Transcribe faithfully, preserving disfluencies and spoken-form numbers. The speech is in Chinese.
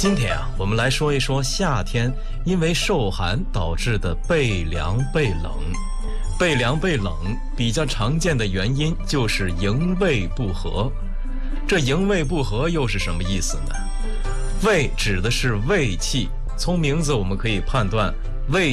今天啊，我们来说一说夏天因为受寒导致的背凉背冷。背凉背冷比较常见的原因就是营卫不和。这营卫不和又是什么意思呢？卫指的是卫气，从名字我们可以判断